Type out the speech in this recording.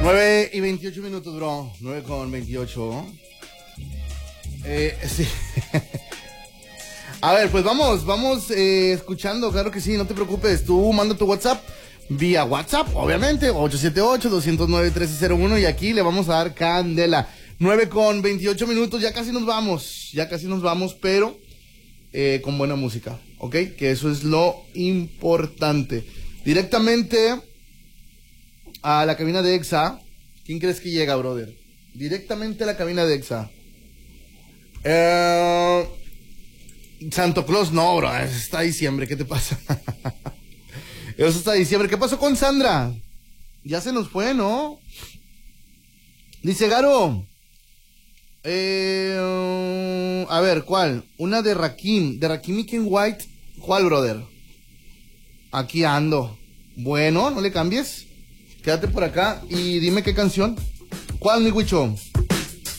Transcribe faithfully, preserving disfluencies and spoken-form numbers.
nueve y veintiocho minutos, bro. nueve con veintiocho. Eh, sí. A ver, pues vamos, vamos eh, escuchando, claro que sí, no te preocupes. Tú manda tu WhatsApp vía WhatsApp, obviamente, ocho siete ocho, dos cero nueve, uno tres cero uno, y aquí le vamos a dar candela. nueve con veintiocho minutos, ya casi nos vamos, ya casi nos vamos, pero eh, con buena música, ¿ok? Que eso es lo importante. Directamente a la cabina de Exa. ¿Quién crees que llega, brother? Directamente a la cabina de Exa. Eh, Santo Claus, no, bro. Eso está diciembre, ¿qué te pasa? Eso está diciembre. ¿Qué pasó con Sandra? Ya se nos fue, ¿no? Dice Garo. Eh, a ver, ¿cuál? Una de Rakim. De Rakim y Ken White. ¿Cuál, brother? Aquí ando. Bueno, no le cambies. Quédate por acá y dime qué canción. ¿Cuál, mi Huicho?